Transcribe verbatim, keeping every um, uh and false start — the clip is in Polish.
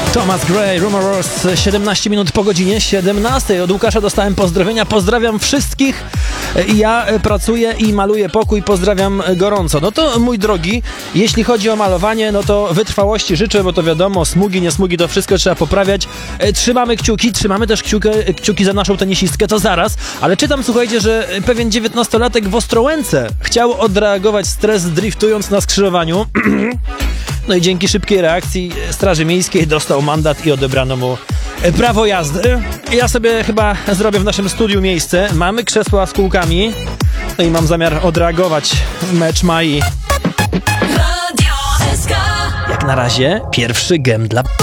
Thomas Gray, Rumors, siedemnaście minut po godzinie siedemnastej. Od Łukasza dostałem pozdrowienia. Pozdrawiam wszystkich. Ja pracuję i maluję pokój. Pozdrawiam gorąco. No to mój drogi, jeśli chodzi o malowanie, no to wytrwałości życzę, bo to wiadomo, smugi, nie smugi, to wszystko trzeba poprawiać. Trzymamy kciuki, trzymamy też kciuki, kciuki za naszą tenisistkę, to zaraz. Ale czytam, słuchajcie, że pewien dziewiętnastolatek w Ostrołęce chciał odreagować stres driftując na skrzyżowaniu. No i dzięki szybkiej reakcji Straży Miejskiej dostał mandat i odebrano mu prawo jazdy. Ja sobie chyba zrobię w naszym studiu miejsce. Mamy krzesła z kółkami. No i mam zamiar odreagować mecz Mai. Jak na razie pierwszy gem dla